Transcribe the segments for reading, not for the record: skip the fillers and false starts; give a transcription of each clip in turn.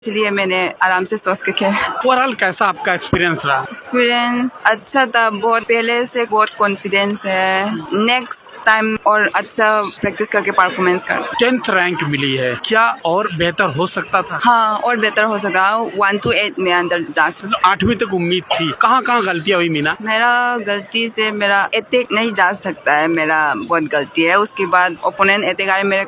इसलिए मैंने आराम से सोच के खेला। ओवरऑल कैसा आपका एक्सपीरियंस रहा? एक्सपीरियंस अच्छा था, बहुत पहले से बहुत कॉन्फिडेंस है, नेक्स्ट टाइम और अच्छा प्रैक्टिस करके परफॉर्मेंस कर। 10th रैंक मिली है, क्या और बेहतर हो सकता था? हाँ, और बेहतर हो सका, 1 to 8 में अंदर जा सकता। 8वीं तक उम्मीद थी, कहाँ कहाँ गलतियाँ हुई मीना? मेरा गलती से मेरा अटैक नहीं जा सकता है, मेरा बहुत गलती है। उसके बाद ओपोनेंट अटैक आए, मेरे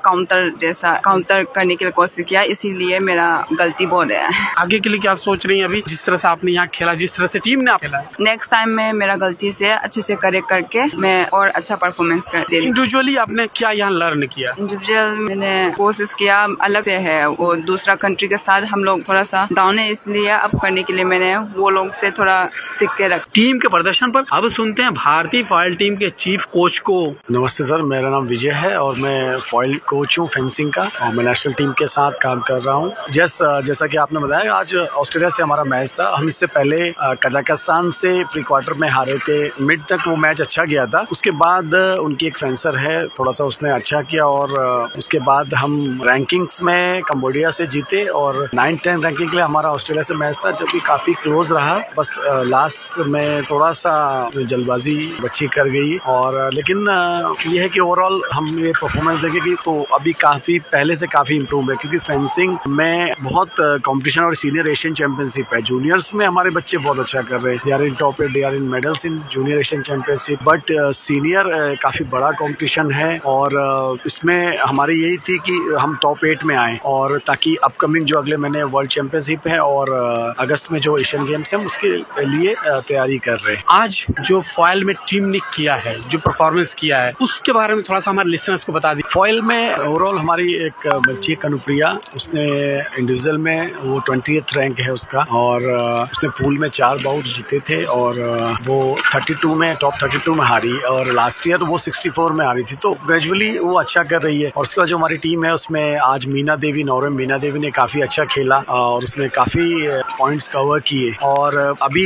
काउंटर करने की कोशिश किया, इसीलिए मेरा गलती बहुत है। आगे के लिए क्या सोच रही हैं अभी, जिस तरह से आपने यहाँ खेला, जिस तरह से टीम ने खेला? नेक्स्ट टाइम में मेरा गलती से अच्छे से करेक्ट करके मैं और अच्छा परफॉर्मेंस कर दे। इंडिविजुअली आपने क्या यहाँ लर्न किया? इंडिविजुअल मैंने कोशिश किया, अलग से है वो, दूसरा कंट्री के साथ हम लोग थोड़ा सा डाउन है, इसलिए अब करने के लिए मैंने वो लोग से थोड़ा सीख के रख। टीम के प्रदर्शन पर अब सुनते हैं भारतीय फॉइल टीम के चीफ कोच को। नमस्ते सर, मेरा नाम विजय है और मैं फॉइल कोच हूँ फेंसिंग का, और मैं नेशनल टीम के साथ काम कर रहा हूँ। जैसा कि आपने बताया, आज ऑस्ट्रेलिया से हमारा मैच था। हम इससे पहले कजाकिस्तान से प्री क्वार्टर में हारे थे, मिड तक वो मैच अच्छा गया था। उसके बाद उनकी एक फेंसर है, थोड़ा सा उसने अच्छा किया, और उसके बाद हम रैंकिंग्स में कंबोडिया से जीते और 9-10 रैंकिंग के लिए हमारा ऑस्ट्रेलिया से मैच था, जो कि काफी क्लोज रहा। बस लास्ट में थोड़ा सा जल्दबाजी बच्ची कर गई, और लेकिन ये है कि ओवरऑल हम ये परफॉर्मेंस देखेंगे तो अभी काफी पहले से काफी इम्प्रूव है, क्योंकि फेंसिंग में बहुत कंपटीशन और सीनियर एशियन चैंपियनशिप है। जूनियर्स में हमारे बच्चे बहुत अच्छा कर रहे हैं, they are in top 8, they are in medals in junior Asian championship. But senior काफी बड़ा कंपटीशन है, और इसमें हमारी यही थी कि हम टॉप 8 में आए, और ताकि अपकमिंग जो अगले महीने वर्ल्ड चैंपियनशिप है और अगस्त में जो एशियन गेम्स है, हम उसके लिए तैयारी कर रहे हैं। आज जो फॉइल में टीम ने किया है, जो परफॉर्मेंस किया है, उसके बारे में थोड़ा सा हमारे लिसनर्स को बता दी। फॉइल में ओवरऑल हमारी एक बच्ची कनुप्रिया, उसने इंडिविजुअल में वो 20th रैंक है उसका, और उसने पूल में 4 बाउट जीते थे, और वो 32 में टॉप 32 में हारी, और लास्ट ईयर वो 64 में हारी थी। तो ग्रेजुअली वो अच्छा कर रही है। और उसके बाद जो हमारी टीम है उसमें आज मीना देवी ने काफी अच्छा खेला, और उसने काफी पॉइंट्स कवर किए। और अभी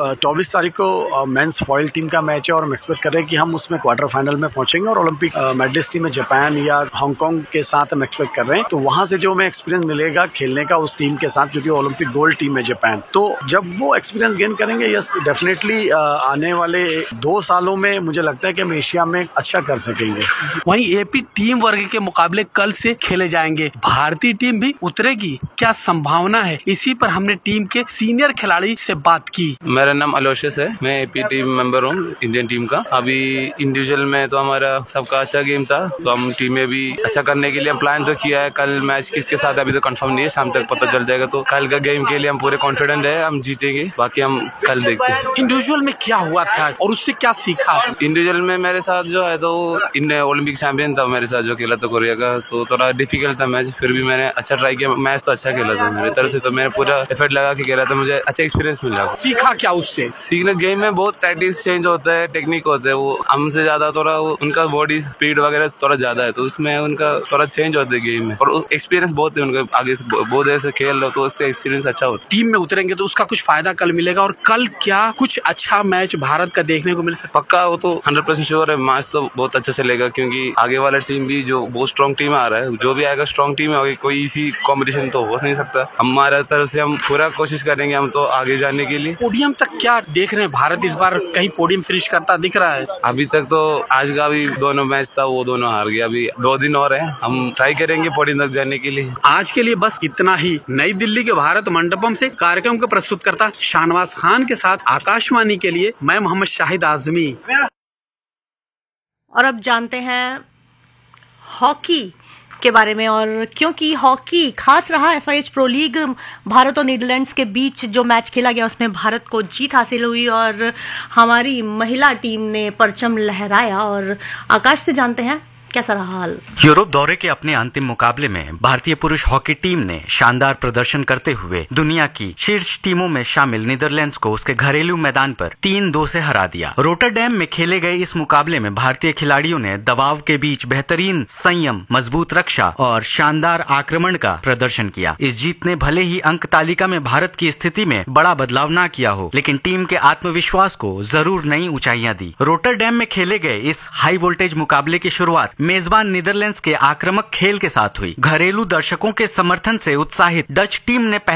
24 तारीख को मेंस फॉइल टीम का मैच है, और हम एक्सपेक्ट कर रहे हैं कि हम उसमें क्वार्टर फाइनल में पहुंचेंगे, और ओलंपिक मेडलिस्ट टीम में जापान या हांगकांग के साथ हम एक्सपेक्ट कर रहे हैं। तो वहां से जो हमें एक्सपीरियंस मिलेगा खेलने का उस टीम के साथ, क्योंकि ओलंपिक गोल्ड टीम है जापान, तो जब वो एक्सपीरियंस गेन करेंगे, यस डेफिनेटली आने वाले 2 सालों में मुझे लगता है कि हम एशिया में अच्छा कर सकेंगे। वहीं एपी टीम वर्ग के मुकाबले कल से खेले जाएंगे, भारतीय टीम भी उतरेगी, क्या संभावना है? इसी पर हमने टीम के सीनियर खिलाड़ी से बात की। मेरा नाम अलोशियस है, मैं एपी टीम मेंबर हूँ इंडियन टीम का। अभी इंडिविजुअल में तो हमारा सबका अच्छा गेम था, तो हम टीम में भी अच्छा करने के लिए प्लान तो किया है। कल मैच किसके साथ अभी तो कंफर्म नहीं है, शाम तक पता चल जाएगा। तो कल का गेम के लिए हम पूरे कॉन्फिडेंट है, हम जीतेंगे, बाकी हम कल देखते हैं। इंडिविजुअल में क्या हुआ था और उससे क्या सीखा? इंडिविजुअल में मेरे साथ जो है तो इन ओलंपिक चैंपियन था मेरे साथ जो खेला था कोरिया का, तो थोड़ा डिफिकल्ट था मैच, फिर भी मैंने अच्छा ट्राई किया। मैच तो अच्छा खेला था मेरी तरफ से, तो मैंने पूरा एफर्ट लगा के खेला था, मुझे अच्छा एक्सपीरियंस मिला। सीखा क्या उससे? सीखने गेम में बहुत टैक्टिक्स चेंज होता है, टेक्निक होते हैं, वो हमसे ज्यादा थोड़ा उनका बॉडी स्पीड वगैरह थोड़ा ज्यादा है, तो उसमें उनका थोड़ा चेंज होता है गेम में, और एक्सपीरियंस बहुत है उनका, आगे से बहुत देर से खेल रहे, तो उससे एक्सपीरियंस अच्छा होता है। टीम में उतरेंगे तो उसका कुछ फायदा कल मिलेगा, और कल क्या कुछ अच्छा मैच भारत का देखने को मिल सकता? पक्का, वो तो 100% श्योर है, मैच तो बहुत अच्छा चलेगा, क्योंकि आगे वाला टीम भी जो बहुत स्ट्रॉन्ग टीम आ रहा है, जो भी आएगा स्ट्रॉन्ग टीम है, कोई इसी कॉम्पिटिशन तो हो नहीं सकता। हमारे तरफ से हम पूरा कोशिश करेंगे हम तो आगे जाने के लिए। पोडियम तक क्या देख रहे हैं, भारत इस बार कहीं पोडियम फिनिश करता दिख रहा है? अभी तक तो आज का भी दोनों मैच था, वो दोनों हार गया, अभी 2 दिन और है, हम ट्राई करेंगे पोडियम तक जाने के लिए। आज के लिए बस इतना ही। नई दिल्ली के भारत मंडपम से कार्यक्रम को प्रस्तुत करता शाहनवाज खान के साथ आकाशवाणी के लिए मैं मोहम्मद शाहिद आजमी। और अब जानते हैं हॉकी के बारे में, और क्योंकि हॉकी खास रहा, FIH प्रो लीग भारत और नीदरलैंड्स के बीच जो मैच खेला गया उसमें भारत को जीत हासिल हुई और हमारी महिला टीम ने परचम लहराया। और आकाश से जानते हैं कैसा रहा हाल। यूरोप दौरे के अपने अंतिम मुकाबले में भारतीय पुरुष हॉकी टीम ने शानदार प्रदर्शन करते हुए दुनिया की शीर्ष टीमों में शामिल नीदरलैंड्स को उसके घरेलू मैदान पर 3-2 से हरा दिया। रोटरडैम में खेले गए इस मुकाबले में भारतीय खिलाड़ियों ने दबाव के बीच बेहतरीन संयम, मजबूत रक्षा और शानदार आक्रमण का प्रदर्शन किया। इस जीत ने भले ही अंक तालिका में भारत की स्थिति में बड़ा बदलाव न किया हो, लेकिन टीम के आत्मविश्वास को जरूर नई ऊंचाइयां दी। रोटरडैम में खेले गए इस हाई वोल्टेज मुकाबले की शुरुआत मेजबान नीदरलैंड्स के आक्रामक खेल के साथ हुई। घरेलू दर्शकों के समर्थन से उत्साहित डच टीम ने